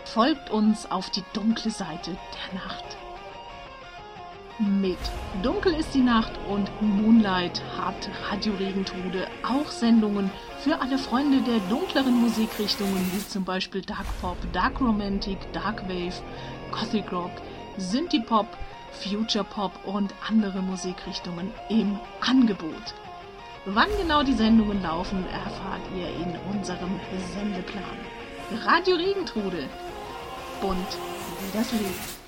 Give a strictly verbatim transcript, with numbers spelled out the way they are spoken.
Folgt uns auf die dunkle Seite der Nacht. Mit Dunkel ist die Nacht und Moonlight hat Radio Regentrude auch Sendungen für alle Freunde der dunkleren Musikrichtungen, wie zum Beispiel Dark Pop, Dark Romantic, Dark Wave, Gothic Rock, Synthie Pop, Future Pop und andere Musikrichtungen im Angebot. Wann genau die Sendungen laufen, erfahrt ihr in unserem Sendeplan. Radio Regentrude. Bunt wie das Leben.